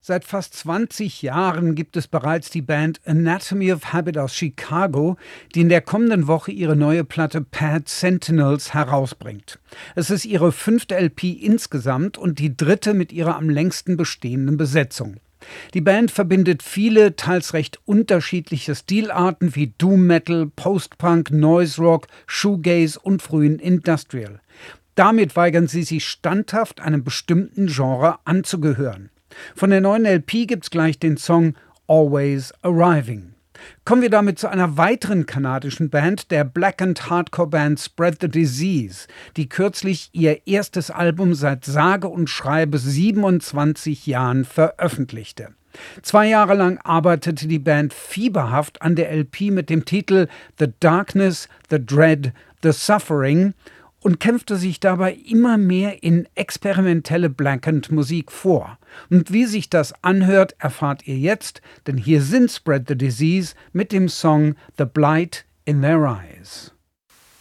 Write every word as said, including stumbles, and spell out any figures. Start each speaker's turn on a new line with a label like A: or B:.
A: Seit fast zwanzig Jahren gibt es bereits die Band Anatomy of Habit aus Chicago, die in der kommenden Woche ihre neue Platte Pad Sentinels herausbringt. Es ist ihre fünfte L P insgesamt und die dritte mit ihrer am längsten bestehenden Besetzung. Die Band verbindet viele, teils recht unterschiedliche Stilarten wie Doom Metal, Post-Punk, Noise Rock, Shoegaze und frühen Industrial. Damit weigern sie sich standhaft, einem bestimmten Genre anzugehören. Von der neuen L P gibt's gleich den Song Always Arriving. Kommen wir damit zu einer weiteren kanadischen Band, der Black and Hardcore Band Spread the Disease, die kürzlich ihr erstes Album seit sage und schreibe siebenundzwanzig Jahren veröffentlichte. Zwei Jahre lang arbeitete die Band fieberhaft an der L P mit dem Titel The Darkness, The Dread, The Suffering und kämpfte sich dabei immer mehr in experimentelle Black-and-Musik vor. Und wie sich das anhört, erfahrt ihr jetzt, denn hier sind Spread the Disease mit dem Song The Blight in Their Eyes.